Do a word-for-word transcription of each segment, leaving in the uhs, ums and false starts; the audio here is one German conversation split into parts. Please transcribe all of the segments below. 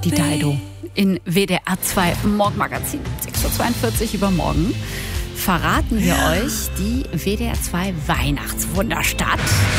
Die Dido in W D R zwei Morgenmagazin. sechs Uhr zweiundvierzig übermorgen verraten wir euch die W D R zwei Weihnachtswunderstadt.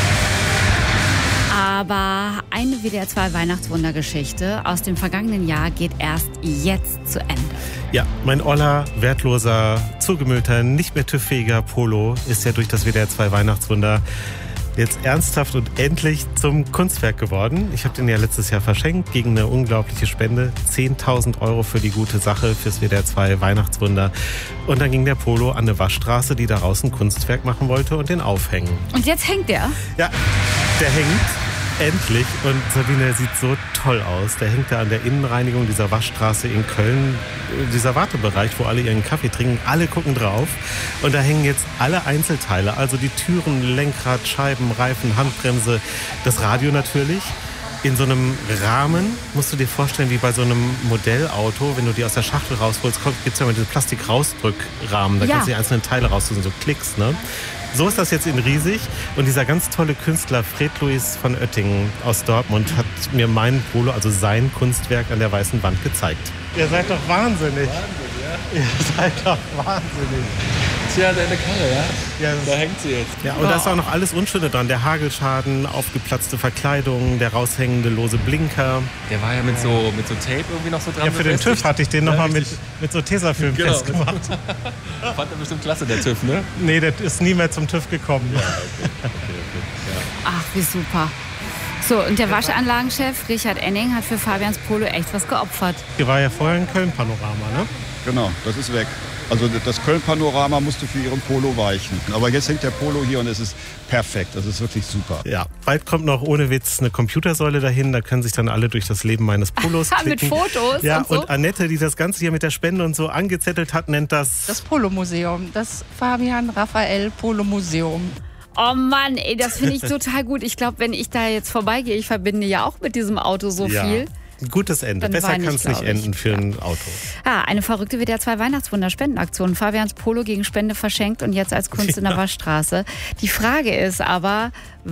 Aber eine W D R zwei Weihnachtswundergeschichte aus dem vergangenen Jahr geht erst jetzt zu Ende. Ja, mein oller, wertloser, zugemüllter, nicht mehr TÜV-fähiger Polo ist ja durch das W D R zwei Weihnachtswunder jetzt ernsthaft und endlich zum Kunstwerk geworden. Ich habe den ja letztes Jahr verschenkt gegen eine unglaubliche Spende. zehntausend Euro für die gute Sache fürs W D R zwei Weihnachtswunder. Und dann ging der Polo an eine Waschstraße, die daraus ein Kunstwerk machen wollte und den aufhängen. Und jetzt hängt der? Ja, der hängt. Endlich. Und Sabine, der sieht so toll aus. Der hängt da an der Innenreinigung dieser Waschstraße in Köln. Dieser Wartebereich, wo alle ihren Kaffee trinken. Alle gucken drauf. Und da hängen jetzt alle Einzelteile. Also die Türen, Lenkrad, Scheiben, Reifen, Handbremse, das Radio natürlich. In so einem Rahmen, musst du dir vorstellen, wie bei so einem Modellauto, wenn du die aus der Schachtel rausholst, gibt es ja mal diesen Plastik-Rausdrückrahmen. Da ja. kannst du die einzelnen Teile raussuchen, so Klicks, ne? So ist das jetzt in riesig. Und dieser ganz tolle Künstler Fred Louis von Oettingen aus Dortmund hat mir mein Polo, also sein Kunstwerk, an der weißen Wand gezeigt. Ihr seid doch wahnsinnig. Wahnsinn, ja? Ihr seid doch wahnsinnig. Tja, deine Karre, ja? Ja, da hängt sie jetzt. Ja, und da ist auch noch alles Unschöne dran. Der Hagelschaden, aufgeplatzte Verkleidung, der raushängende lose Blinker. Der war ja mit so, mit so Tape irgendwie noch so dran. Ja, für den TÜV hatte ich den ja, nochmal mit, mit so Tesafilm genau. festgemacht. Fand er bestimmt klasse, der TÜV, ne? Nee, der ist nie mehr zum TÜV gekommen. Ja, okay. okay, okay. Ja. Ach, wie super. So, und der Waschanlagenchef Richard Enning hat für Fabians Polo echt was geopfert. Hier war ja vorher ein Köln-Panorama, ne? Genau, das ist weg. Also das Köln-Panorama musste für ihren Polo weichen. Aber jetzt hängt der Polo hier und es ist perfekt. Das ist wirklich super. Ja, bald kommt noch ohne Witz eine Computersäule dahin. Da können sich dann alle durch das Leben meines Polos klicken. Mit Fotos ja, und so. Und Annette, die das Ganze hier mit der Spende und so angezettelt hat, nennt das... Das Polo-Museum. Das Fabian Raphael Polo-Museum. Oh Mann, ey, das finde ich total gut. Ich glaube, wenn ich da jetzt vorbeigehe, ich verbinde ja auch mit diesem Auto so ja. viel. Ein gutes Ende. Dann Besser kann es nicht ich. enden für ja. ein Auto. Ah, eine verrückte W D R zwei Weihnachtswunder-Spendenaktion. Fabians Polo gegen Spende verschenkt und jetzt als Kunst in der Waschstraße. Die Frage ist aber,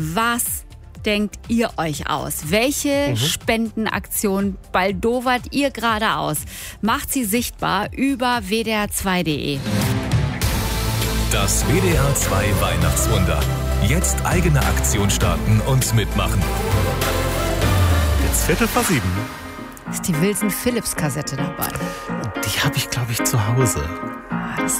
was denkt ihr euch aus? Welche mhm. Spendenaktion baldowert ihr gerade aus? Macht sie sichtbar über w d r zwei punkt d e. Das W D R zwei Weihnachtswunder. Jetzt eigene Aktion starten und mitmachen. Jetzt Viertel vor sieben. Ist die Wilson Phillips Kassette dabei? Die habe ich, glaube ich, zu Hause. Ah, das